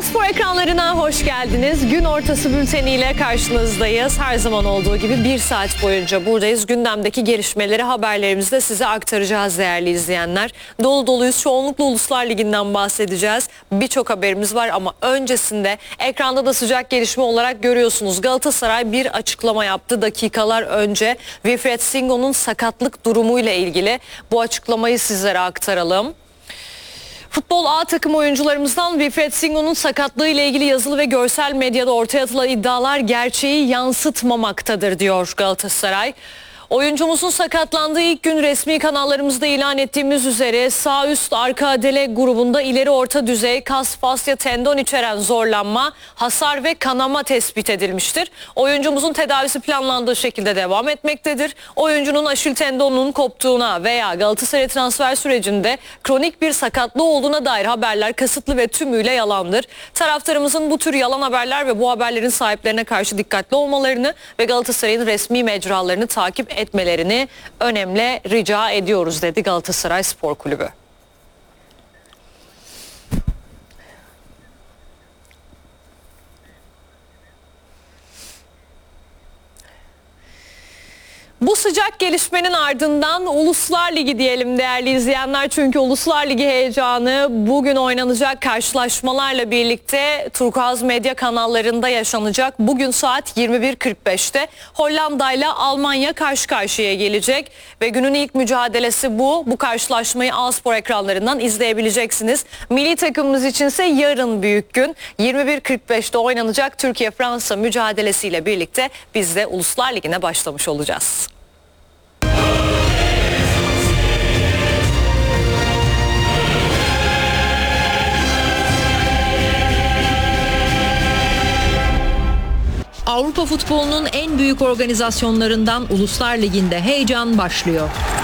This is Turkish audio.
Spor ekranlarına hoş geldiniz. Gün ortası bülteniyle karşınızdayız. Her zaman olduğu gibi bir saat boyunca buradayız. Gündemdeki gelişmeleri haberlerimizde de size aktaracağız değerli izleyenler. Dolu doluyuz. Çoğunlukla Uluslar Ligi'nden bahsedeceğiz. Birçok haberimiz var ama öncesinde ekranda da sıcak gelişme olarak görüyorsunuz. Galatasaray bir açıklama yaptı dakikalar önce. Wilfried Singo'nun sakatlık durumuyla ilgili bu açıklamayı sizlere aktaralım. Futbol A takım oyuncularımızdan Wilfried Singo'nun sakatlığı ile ilgili yazılı ve görsel medyada ortaya atılan iddialar gerçeği yansıtmamaktadır diyor Galatasaray. Oyuncumuzun sakatlandığı ilk gün resmi kanallarımızda ilan ettiğimiz üzere sağ üst arka adele grubunda ileri orta düzey kas, fasya, tendon içeren zorlanma, hasar ve kanama tespit edilmiştir. Oyuncumuzun tedavisi planlandığı şekilde devam etmektedir. Oyuncunun aşil tendonunun koptuğuna veya Galatasaray transfer sürecinde kronik bir sakatlığı olduğuna dair haberler kasıtlı ve tümüyle yalandır. Taraftarımızın bu tür yalan haberler ve bu haberlerin sahiplerine karşı dikkatli olmalarını ve Galatasaray'ın resmi mecralarını takip etmelerini önemli rica ediyoruz dedi Galatasaray Spor Kulübü. Bu sıcak gelişmenin ardından Uluslar Ligi diyelim değerli izleyenler. Çünkü Uluslar Ligi heyecanı bugün oynanacak karşılaşmalarla birlikte Turkuaz medya kanallarında yaşanacak. Bugün saat 21.45'te Hollanda ile Almanya karşı karşıya gelecek. Ve günün ilk mücadelesi bu. Bu karşılaşmayı A Spor ekranlarından izleyebileceksiniz. Milli takımımız içinse yarın büyük gün. 21.45'te oynanacak Türkiye-Fransa mücadelesiyle birlikte biz de Uluslar Ligi'ne başlamış olacağız. Avrupa futbolunun en büyük organizasyonlarından Uluslar Ligi'nde heyecan başlıyor.